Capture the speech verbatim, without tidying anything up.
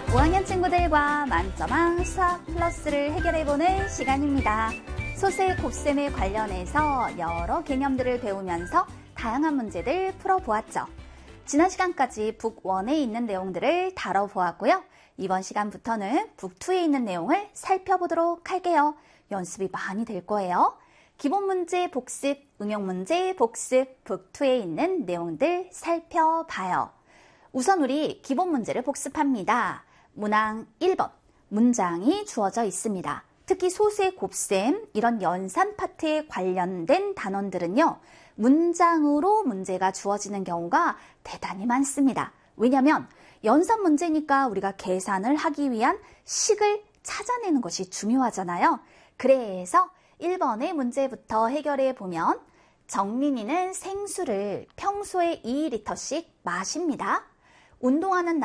오 학년 친구들과 만점왕 수학 플러스를 해결해보는 시간입니다. 소수의 곱셈에 관련해서 여러 개념들을 배우면서 다양한 문제들 풀어보았죠. 지난 시간까지 북일에 있는 내용들을 다뤄보았고요. 이번 시간부터는 북이에 있는 내용을 살펴보도록 할게요. 연습이 많이 될 거예요. 기본 문제 복습, 응용 문제 복습, 북이에 있는 내용들 살펴봐요. 우선 우리 기본 문제를 복습합니다. 문항 일 번, 문장이 주어져 있습니다. 특히 소수의 곱셈, 이런 연산 파트에 관련된 단원들은요, 문장으로 문제가 주어지는 경우가 대단히 많습니다. 왜냐하면 연산 문제니까 우리가 계산을 하기 위한 식을 찾아내는 것이 중요하잖아요. 그래서 일 번의 문제부터 해결해 보면 정민이는 생수를 평소에 이 리터씩 마십니다. 운동하는